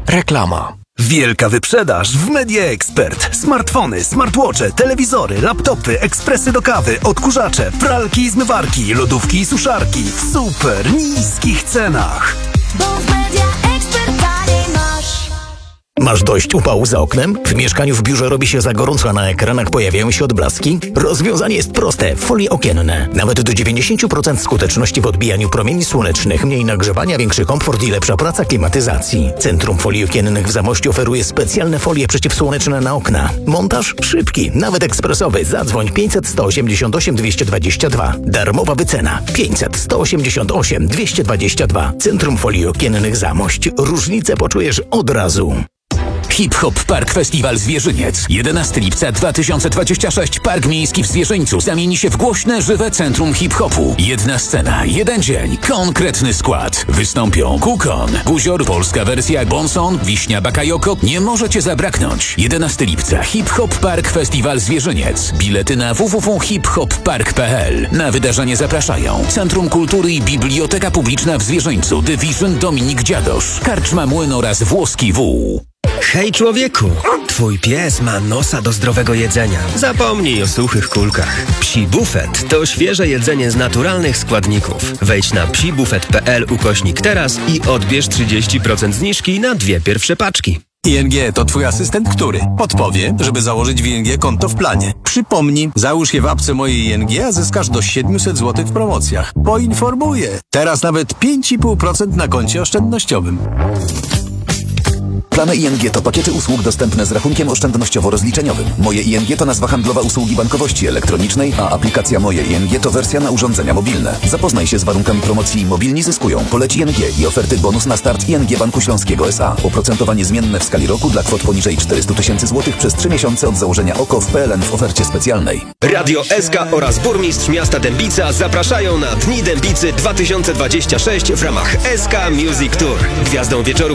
Reklama. Wielka wyprzedaż w Media Expert. Smartfony, smartwatche, telewizory, laptopy, ekspresy do kawy, odkurzacze, pralki i zmywarki, lodówki i suszarki w super niskich cenach. Bo w Media Expert taniej masz. Masz dość upału za oknem? W mieszkaniu, w biurze robi się za gorąco, a na ekranach pojawiają się odblaski? Rozwiązanie jest proste. Folie okienne. Nawet do 90% skuteczności w odbijaniu promieni słonecznych, mniej nagrzewania, większy komfort i lepsza praca klimatyzacji. Centrum Folii Okiennych w Zamościu oferuje specjalne folie przeciwsłoneczne na okna. Montaż szybki, nawet ekspresowy. Zadzwoń 500 188 222. Darmowa wycena 500 188 222. Centrum Folii Okiennych Zamość. Różnicę poczujesz od razu. Hip Hop Park Festiwal Zwierzyniec. 11 lipca 2026. Park Miejski w Zwierzyńcu zamieni się w głośne, żywe centrum hip-hopu. Jedna scena, jeden dzień, konkretny skład. Wystąpią Kukon, Guzior, polska wersja Bonson, Wiśnia Bakayoko. Nie możecie zabraknąć. 11 lipca. Hip Hop Park Festiwal Zwierzyniec. Bilety na www.hiphoppark.pl. Na wydarzenie zapraszają Centrum Kultury i Biblioteka Publiczna w Zwierzyńcu. Division Dominik Dziadosz. Karczma Młyn oraz Włoski Wół. Hej człowieku, twój pies ma nosa do zdrowego jedzenia. Zapomnij o suchych kulkach. Psi Bufet to świeże jedzenie z naturalnych składników. Wejdź na psibufet.pl/teraz i odbierz 30% zniżki na 2 pierwsze paczki. ING to twój asystent, który podpowie, żeby założyć w ING konto w planie. Przypomnij, załóż je w apce mojej ING, a zyskasz do 700 zł w promocjach. Poinformuję. Teraz nawet 5,5% na koncie oszczędnościowym. Plany ING to pakiety usług dostępne z rachunkiem oszczędnościowo-rozliczeniowym. Moje ING to nazwa handlowa usługi bankowości elektronicznej, a aplikacja Moje ING to wersja na urządzenia mobilne. Zapoznaj się z warunkami promocji Mobilni zyskują. Poleć ING i oferty bonus na start ING Banku Śląskiego S.A. Oprocentowanie zmienne w skali roku dla kwot poniżej 400 000 złotych przez 3 miesiące od założenia OKO w PLN w ofercie specjalnej. Radio SK oraz burmistrz miasta Dębica zapraszają na Dni Dębicy 2026 w ramach SK Music Tour. Gwiazdą wieczoru